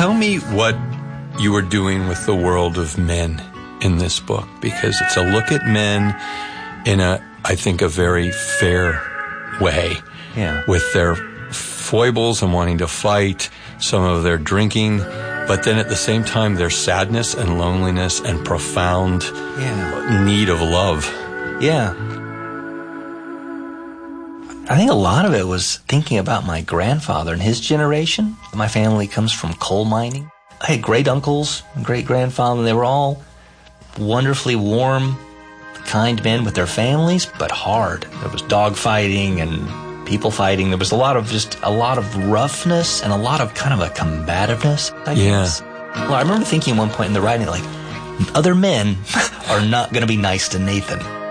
Tell me what you were doing with the world of men in this book, because it's a look at men in I think, a very fair way. Yeah. With their foibles and wanting to fight, some of their drinking, but then at the same time, their sadness and loneliness and profound need of love. Yeah. I think a lot of it was thinking about my grandfather and his generation. My family comes from coal mining. I had great uncles, great grandfather. They were all wonderfully warm, kind men with their families, but hard. There was dog fighting and people fighting. There was a lot of roughness and a lot of kind of a combativeness, I guess. Well, I remember thinking at one point in the writing, like, other men are not going to be nice to Nathan.